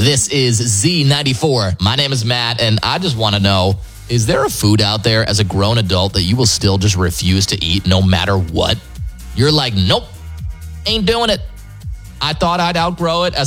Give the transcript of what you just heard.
This is Z94. My name is Matt, and I just want to know, is there a food out there as a grown adult that you will still just refuse to eat no matter what? You're like, nope, ain't doing it. I thought I'd outgrow it as